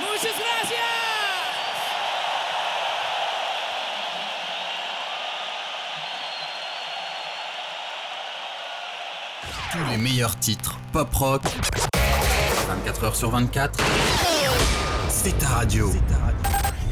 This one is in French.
Muchas gracias. Tous les meilleurs titres pop-rock, 24 heures sur 24, c'est ta radio.